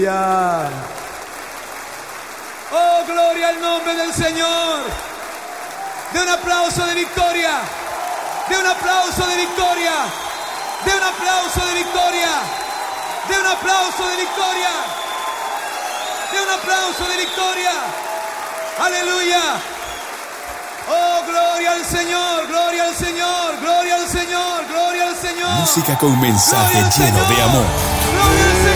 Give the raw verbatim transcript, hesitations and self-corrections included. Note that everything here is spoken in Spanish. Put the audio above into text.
Aleluya. Oh, gloria al nombre del Señor. De un aplauso de victoria. De un aplauso de victoria. De un aplauso de victoria. De un aplauso de victoria. De un aplauso de victoria. Aleluya. Oh, gloria al Señor, gloria al Señor, gloria al Señor, gloria al Señor. Música con mensaje Gloria al lleno de Señor. amor. Gloria al Señor.